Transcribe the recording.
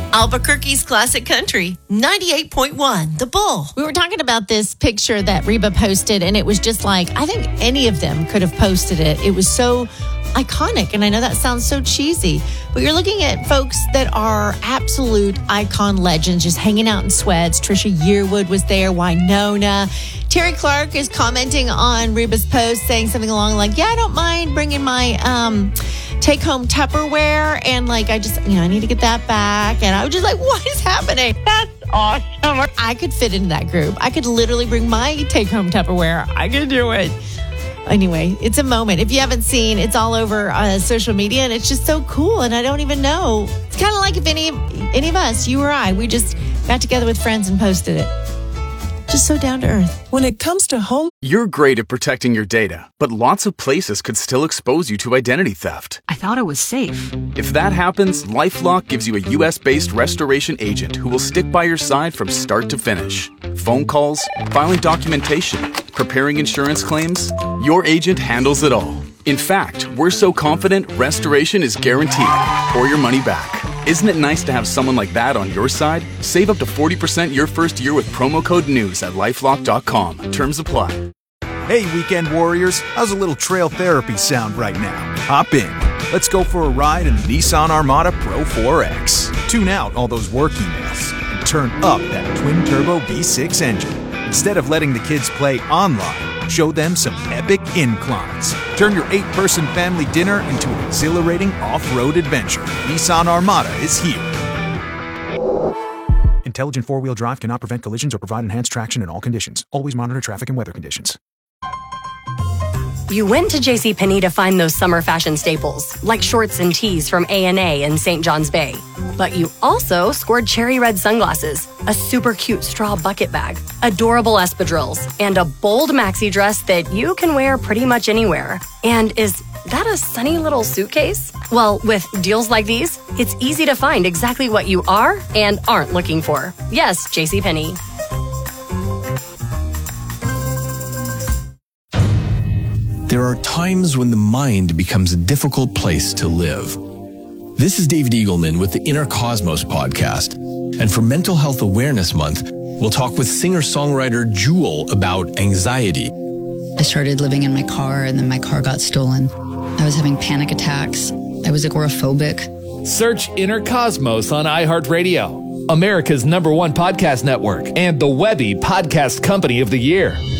Albuquerque's classic country, 98.1, The Bull. We were talking about this picture that Reba posted, and it was just like, I think any of them could have posted it. It was so iconic, and I know that sounds so cheesy, but you're looking at folks that are absolute icon legends, just hanging out in sweats. Trisha Yearwood was there, Winona. Terry Clark is commenting on Reba's post, saying something along like, yeah, I don't mind bringing my take-home Tupperware, and like, I need to get that back. And I was just like, what is happening? That's awesome. I could fit into that group. I could literally bring my take-home Tupperware. I could do it. Anyway, it's a moment. If you haven't seen, it's all over social media, and it's just so cool. And I don't even know. It's kind of like if any of us, you or I, we just got together with friends and posted it. Just so down to earth. When it comes to home, you're great at protecting your data, but lots of places could still expose you to identity theft. I thought it was safe. If that happens, LifeLock gives you a U.S.-based restoration agent who will stick by your side from start to finish. Phone calls, filing documentation, preparing insurance claims, your agent handles it all. In fact, we're so confident restoration is guaranteed or your money back. Isn't it nice to have someone like that on your side? Save up to 40% your first year with promo code NEWS at LifeLock.com. Terms apply. Hey, weekend warriors, how's a little trail therapy sound right now? Hop in. Let's go for a ride in the Nissan Armada Pro 4X. Tune out all those work emails and turn up that twin-turbo V6 engine. Instead of letting the kids play online, show them some epic inclines. Turn your 8-person family dinner into an exhilarating off-road adventure. Nissan Armada is here. Intelligent four-wheel drive cannot prevent collisions or provide enhanced traction in all conditions. Always monitor traffic and weather conditions. You went to JCPenney to find those summer fashion staples, like shorts and tees from A&A in St. John's Bay. But you also scored cherry red sunglasses, a super cute straw bucket bag, adorable espadrilles, and a bold maxi dress that you can wear pretty much anywhere. And is that a sunny little suitcase? Well, with deals like these, it's easy to find exactly what you are and aren't looking for. Yes, JCPenney. There are times when the mind becomes a difficult place to live. This is David Eagleman with the Inner Cosmos podcast. And for Mental Health Awareness Month, we'll talk with singer-songwriter Jewel about anxiety. I started living in my car, and then my car got stolen. I was having panic attacks. I was agoraphobic. Search Inner Cosmos on iHeartRadio, America's #1 podcast network, and the Webby Podcast Company of the Year.